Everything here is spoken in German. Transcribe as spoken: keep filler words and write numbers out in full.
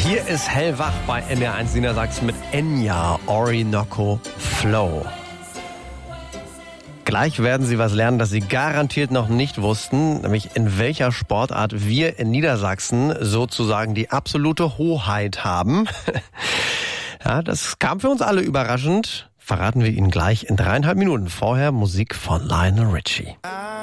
Hier ist Hellwach bei N D R eins Niedersachsen mit Enya, Orinoco Flow. Gleich werden Sie was lernen, das Sie garantiert noch nicht wussten, nämlich in welcher Sportart wir in Niedersachsen sozusagen die absolute Hoheit haben. Ja, das kam für uns alle überraschend. Verraten wir Ihnen gleich in dreieinhalb Minuten. Vorher Musik von Lionel Richie.